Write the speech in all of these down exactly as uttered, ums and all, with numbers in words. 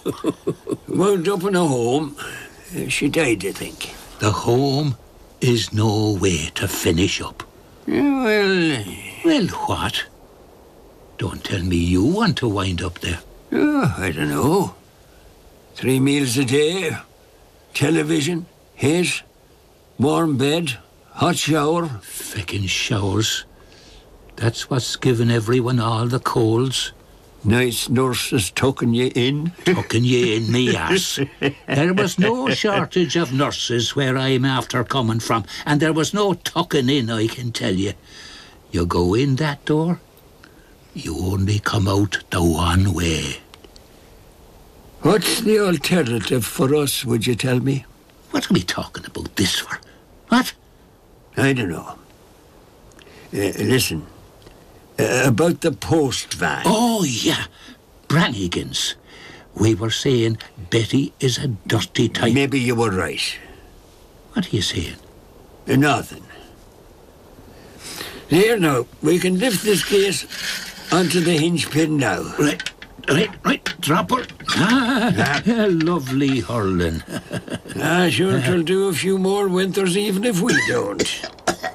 Wound up in a home. Uh, She died, I think. The home is no way to finish up. Yeah, well, Well, what? Don't tell me you want to wind up there. uh, I don't know. Three meals a day, television, heat, warm bed, hot shower. Feckin' showers. That's what's given everyone all the colds. Nice nurses tucking you in. Tucking you in me ass. There was no shortage of nurses where I'm after coming from, and there was no tucking in, I can tell you. You go in that door, you only come out the one way. What's the alternative for us, would you tell me? What are we talking about this for? What? I don't know. Uh, listen, uh, about the post van. Oh, yeah. Brannigan's. We were saying Betty is a dirty type. Maybe you were right. What are you saying? Uh, nothing. Here now, we can lift this case onto the hinge pin now. Right, right, right. Drop her. Ah, lovely hurling. Ah, sure, it'll do a few more winters even if we don't.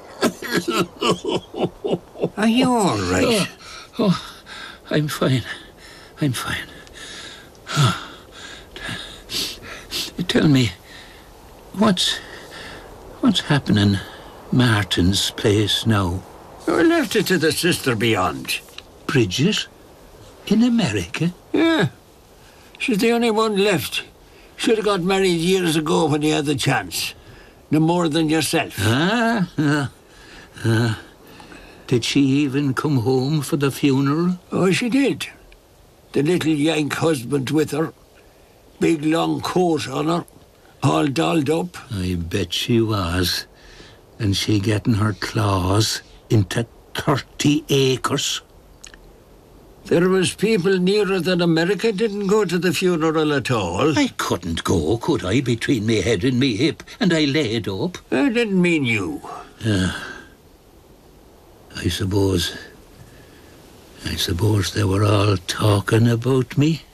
Are you all right? Oh, oh, I'm fine. I'm fine. Oh. Tell me, what's what's happening Martin's place now? I left it to the sister beyond. Bridget? In America? Yeah. She's the only one left. Should have got married years ago when you had the chance. No more than yourself. Ah, ah, ah. Did she even come home for the funeral? Oh, she did. The little Yank husband with her. Big long coat on her. All dolled up. I bet she was. And she getting her claws into thirty acres. There was people nearer than America didn't go to the funeral at all. I couldn't go, could I, between me head and me hip, and I laid up. I didn't mean you. Uh, I suppose... I suppose they were all talking about me.